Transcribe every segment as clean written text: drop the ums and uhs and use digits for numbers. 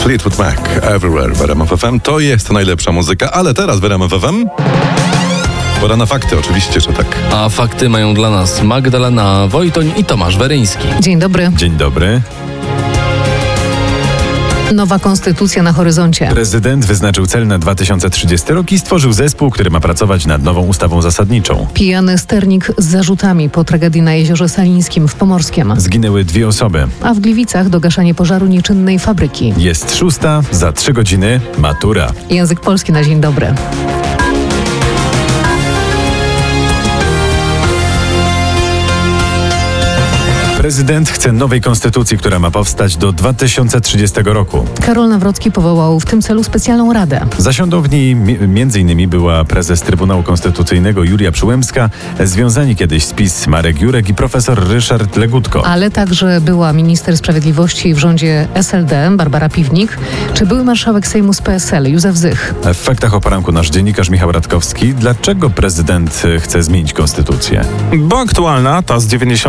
Fleetwood Mac, Everywhere w RMF FM. To jest najlepsza muzyka, ale teraz w RMF FM pora na fakty, oczywiście, że tak. A fakty mają dla nas Magdalena Wojtoń i Tomasz Weryński. Dzień dobry. Dzień dobry. Nowa konstytucja na horyzoncie. Prezydent wyznaczył cel na 2030 rok i stworzył zespół, który ma pracować nad nową ustawą zasadniczą. Pijany sternik z zarzutami po tragedii na Jeziorze Salińskim w Pomorskiem. Zginęły 2 osoby. A w Gliwicach dogaszanie pożaru nieczynnej fabryki. Jest 6, za 3 godziny matura. Język polski na dzień dobry. Prezydent chce nowej konstytucji, która ma powstać do 2030 roku. Karol Nawrocki powołał w tym celu specjalną radę. Zasiądą w niej m.in. była prezes Trybunału Konstytucyjnego Julia Przyłębska, związani kiedyś z PiS Marek Jurek i profesor Ryszard Legutko. Ale także była minister sprawiedliwości w rządzie SLD Barbara Piwnik, czy były marszałek Sejmu z PSL Józef Zych. W faktach o poranku nasz dziennikarz Michał Radkowski. Dlaczego prezydent chce zmienić konstytucję? Bo aktualna, ta z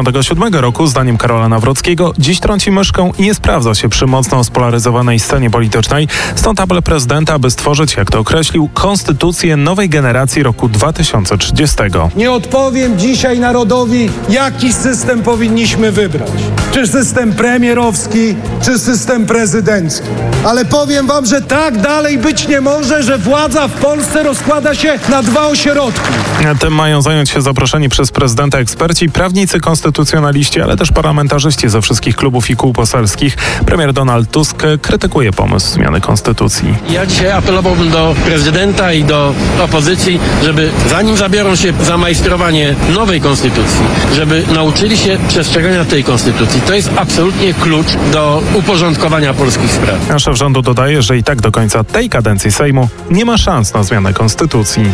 97 roku, zdaniem Karola Nawrockiego, dziś trąci myszką i nie sprawdza się przy mocno spolaryzowanej scenie politycznej. Stąd apel prezydenta, aby stworzyć, jak to określił, konstytucję nowej generacji roku 2030. Nie odpowiem dzisiaj narodowi, jaki system powinniśmy wybrać. Czy system premierowski, czy system prezydencki. Ale powiem wam, że tak dalej być nie może, że władza w Polsce rozkłada się na 2 ośrodki. Tym mają zająć się zaproszeni przez prezydenta eksperci, prawnicy, konstytucjonaliści, ale też parlamentarzyści ze wszystkich klubów i kół poselskich. Premier Donald Tusk krytykuje pomysł zmiany konstytucji. Ja dzisiaj apelowałbym do prezydenta i do opozycji, żeby zanim zabiorą się za majstrowanie nowej konstytucji, żeby nauczyli się przestrzegania tej konstytucji. To jest absolutnie klucz do uporządkowania polskich spraw. A szef rządu dodaje, że i tak do końca tej kadencji Sejmu nie ma szans na zmianę konstytucji.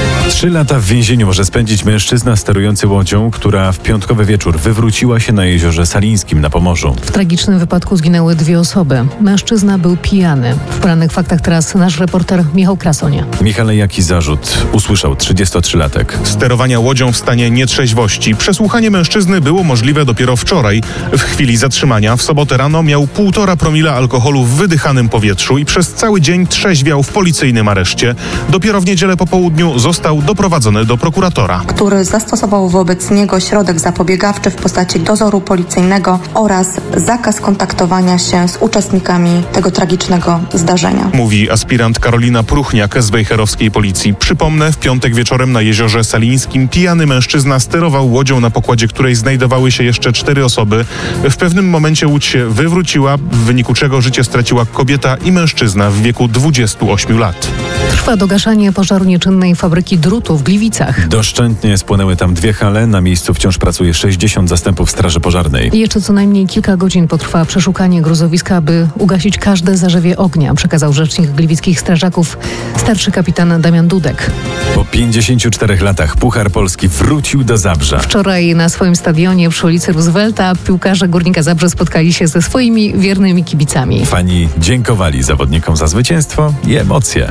3 lata w więzieniu może spędzić mężczyzna sterujący łodzią, która w piątkowy wieczór wywróciła się na Jeziorze Salińskim na Pomorzu. W tragicznym wypadku zginęły 2 osoby. Mężczyzna był pijany. W porannych faktach teraz nasz reporter Michał Krasonia. Michale, jaki zarzut usłyszał 33-latek? Sterowania łodzią w stanie nietrzeźwości. Przesłuchanie mężczyzny było możliwe dopiero wczoraj. W chwili zatrzymania w sobotę rano miał 1,5 promila alkoholu w wydychanym powietrzu i przez cały dzień trzeźwiał w policyjnym areszcie. Dopiero w niedzielę po południu został doprowadzony do prokuratora, który zastosował wobec niego środek zapobiegawczy w postaci dozoru policyjnego oraz zakaz kontaktowania się z uczestnikami tego tragicznego zdarzenia. mówi aspirant Karolina Pruchniak z wejherowskiej policji. Przypomnę, w piątek wieczorem na Jeziorze Salińskim pijany mężczyzna sterował łodzią, na pokładzie której znajdowały się jeszcze 4 osoby. W pewnym momencie łódź się wywróciła, w wyniku czego życie straciła kobieta i mężczyzna w wieku 28 lat. Trwa dogaszanie pożaru nieczynnej fabryki drutu w Gliwicach. Doszczętnie spłonęły tam 2 hale. Na miejscu wciąż pracuje 60 zastępów straży pożarnej. Jeszcze co najmniej kilka godzin potrwa przeszukanie gruzowiska, aby ugasić każde zarzewie ognia, przekazał rzecznik gliwickich strażaków, starszy kapitan Damian Dudek. Po 54 latach Puchar Polski wrócił do Zabrza. Wczoraj na swoim stadionie przy ulicy Roosevelta piłkarze Górnika Zabrze spotkali się ze swoimi wiernymi kibicami. Fani dziękowali zawodnikom za zwycięstwo i emocje.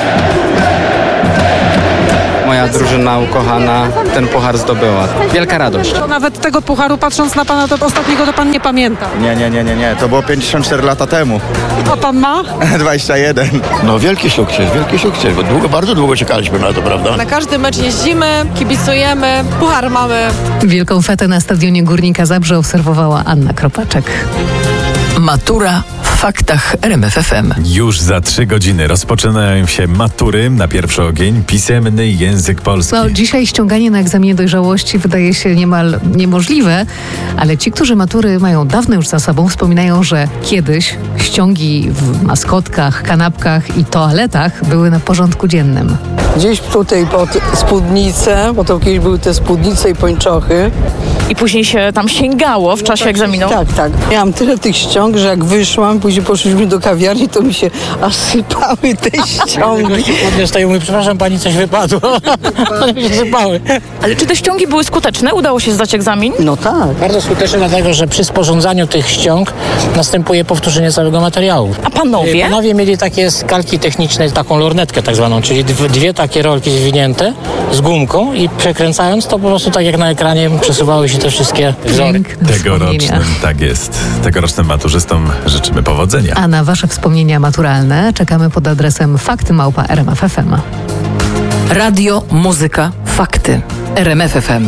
Moja drużyna ukochana ten puchar zdobyła. Wielka radość. Nawet tego pucharu, patrząc na pana, to ostatniego to pan nie pamięta. Nie. To było 54 lata temu. A pan ma? 21. No wielki sukces, bo bardzo długo czekaliśmy na to, prawda? Na każdy mecz jeździmy, kibicujemy, puchar mamy. Wielką fetę na stadionie Górnika Zabrze obserwowała Anna Kropaczek. Matura w faktach RMF FM. Już za 3 godziny rozpoczynają się matury. Na pierwszy ogień pisemny język polski. No, dzisiaj ściąganie na egzaminie dojrzałości wydaje się niemal niemożliwe, ale ci, którzy matury mają dawno już za sobą, wspominają, że kiedyś ściągi w maskotkach, kanapkach i toaletach były na porządku dziennym. Gdzieś tutaj pod spódnicę, bo to kiedyś były te spódnice i pończochy. I później się tam sięgało w czasie egzaminu? Tak. Miałam tyle tych ściąg, że jak wyszłam, później poszliśmy do kawiarni, to mi się aż sypały te ściągi. Mówię, przepraszam pani, coś wypadło. One mi się sypały. Ale czy te ściągi były skuteczne? Udało się zdać egzamin? No tak. Bardzo skuteczne, dlatego że przy sporządzaniu tych ściąg następuje powtórzenie całego materiału. A panowie? Panowie mieli takie skalki techniczne, taką lornetkę tak zwaną, czyli 2 takie rolki zwinięte z gumką i przekręcając to po prostu tak jak na ekranie przesuwały się te wszystkie wzory. Tegorocznym, tak jest. Tegorocznym maturzystom życzymy powodzenia. Powodzenia. A na wasze wspomnienia maturalne czekamy pod adresem fakty@rmf.fm. Radio, muzyka, fakty. RMF FM.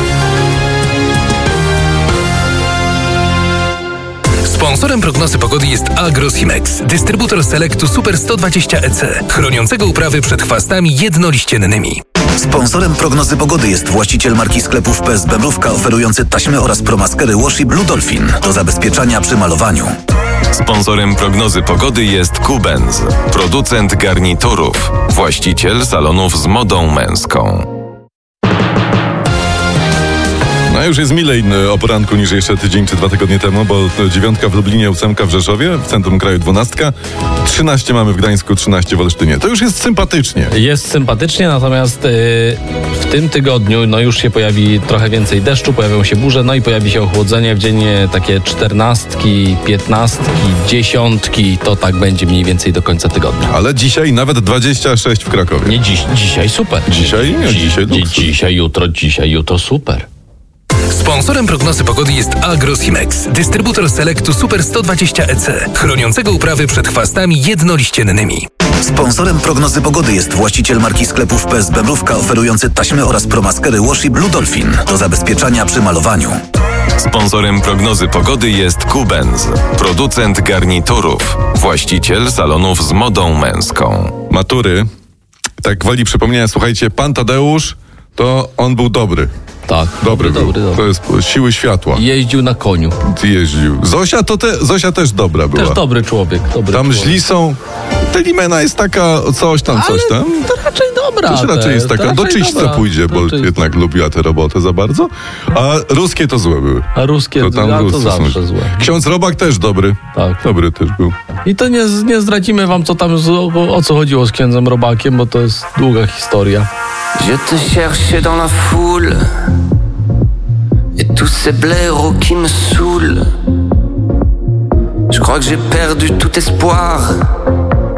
Sponsorem prognozy pogody jest Agrosimex, dystrybutor Selectu Super 120 EC, chroniącego uprawy przed chwastami jednoliściennymi. Sponsorem prognozy pogody jest właściciel marki sklepów PSB Mrówka, oferujący taśmy oraz promaskery Washi Blue Dolphin do zabezpieczania przy malowaniu. Sponsorem prognozy pogody jest Kubenz, producent garniturów, właściciel salonów z modą męską. No już jest milej o poranku niż jeszcze tydzień czy 2 tygodnie temu, bo 9 w Lublinie, 8 w Rzeszowie, w centrum kraju 12, 13 mamy w Gdańsku, 13 w Olsztynie. To już jest sympatycznie. Jest sympatycznie, natomiast w tym tygodniu no już się pojawi trochę więcej deszczu, pojawią się burze, no i pojawi się ochłodzenie w dzień takie 14, 15, 10, to tak będzie mniej więcej do końca tygodnia. Ale dzisiaj nawet 26 w Krakowie. Nie dzisiaj super. Dzisiaj? Nie, dzisiaj jutro super. Sponsorem prognozy pogody jest Agrosimex, dystrybutor Selectu Super 120 EC, chroniącego uprawy przed chwastami jednoliściennymi. Sponsorem prognozy pogody jest właściciel marki sklepów PSB Mrówka, oferujący taśmy oraz promaskery Washi Blue Dolphin do zabezpieczania przy malowaniu. Sponsorem prognozy pogody jest Kubenz, producent garniturów, właściciel salonów z modą męską. Matury, tak gwoli przypomnienia, słuchajcie, pan Tadeusz, to on był dobry. Tak, dobry. To jest siły światła. Jeździł na koniu. Jeździł. Zosia też dobra była. Też dobry człowiek. Tam źli są. Telimena jest taka coś tam. To raczej dobra. To raczej jest taka. Do czyśćca pójdzie, bo jednak lubiła tę robotę za bardzo. A ruskie to złe były. A ruskie to zawsze złe. Ksiądz Robak też dobry. Tak. Dobry też był. I to nie zdradzimy wam, co tam, o co chodziło z księdzem Robakiem, bo to jest długa historia. Je te cherchais dans la foule et tous ces blaireaux qui me saoulent. Je crois que j'ai perdu tout espoir.